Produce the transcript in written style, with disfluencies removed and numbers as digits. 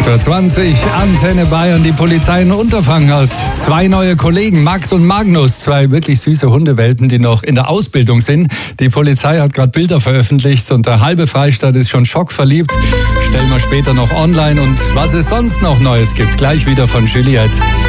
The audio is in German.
8.20 Uhr, Antenne Bayern. Die Polizei in Unterfranken hat 2 neue Kollegen, Max und Magnus, 2 wirklich süße Hundewelpen, die noch in der Ausbildung sind. Die Polizei hat gerade Bilder veröffentlicht und der halbe Freistaat ist schon schockverliebt. Stellen wir später noch online und was es sonst noch Neues gibt, gleich wieder von Juliette.